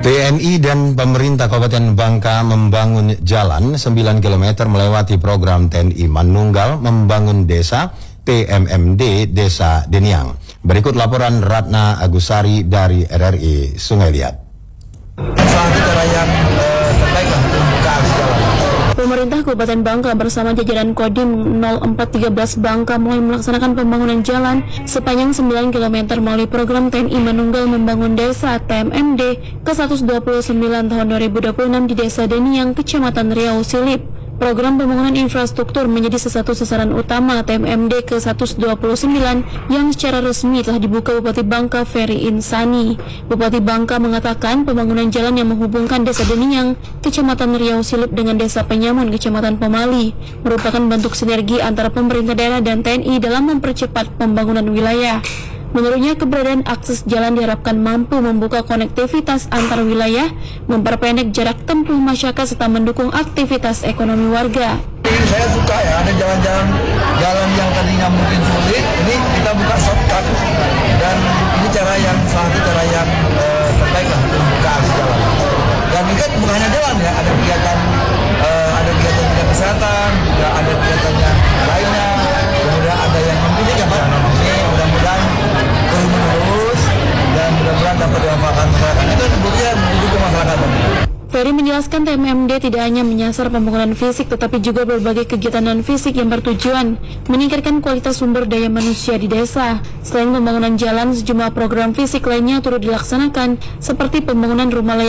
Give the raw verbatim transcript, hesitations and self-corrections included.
T N I dan pemerintah Kabupaten Bangka membangun jalan sembilan kilometer melewati program T N I Manunggal membangun desa P M M D Desa Deniang. Berikut laporan Ratna Agusari dari R R I Sungai Liat. Salah satu cara yang eh, terbaik lah untuk membuka akses jalan. Pemerintah Kabupaten Bangka bersama jajaran Kodim nol empat satu tiga Bangka mulai melaksanakan pembangunan jalan sepanjang sembilan kilometer melalui program T N I Manunggal membangun desa T M M D ke seratus dua puluh sembilan tahun dua ribu dua puluh enam di Desa Deniang, Kecamatan Riau Silip. Program pembangunan infrastruktur menjadi salah satu sasaran utama T M M D ke seratus dua puluh sembilan yang secara resmi telah dibuka Bupati Bangka Ferry Insani. Bupati Bangka mengatakan pembangunan jalan yang menghubungkan Desa Deniang, Kecamatan Riau Silip dengan Desa Penyamun, Kecamatan Pemali merupakan bentuk sinergi antara pemerintah daerah dan T N I dalam mempercepat pembangunan wilayah. Menurutnya, keberadaan akses jalan diharapkan mampu membuka konektivitas antar wilayah, memperpendek jarak tempuh masyarakat serta mendukung aktivitas ekonomi warga. Saya suka ya ada jalan-jalan jalan yang tadinya mungkin sulit, ini kita buka shortcut dan ini cara yang salah satu cara yang eh, terbaik lah untuk membuka akses jalan. Dan ini kan bukan hanya jalan ya, ada kegiatan eh, ada kegiatan bidang kesehatan, juga ada kegiatan yang lainnya, kemudian ada yang penting ya Pak. Ini mudah-mudahan terus menerus dan mudah-mudahan dapat dimanfaatkan masyarakat. Itu sebetulnya mendukung masyarakat. Ferry menjelaskan T M M D tidak hanya menyasar pembangunan fisik tetapi juga berbagai kegiatan non-fisik yang bertujuan meningkatkan kualitas sumber daya manusia di desa. Selain pembangunan jalan, sejumlah program fisik lainnya turut dilaksanakan seperti pembangunan rumah layak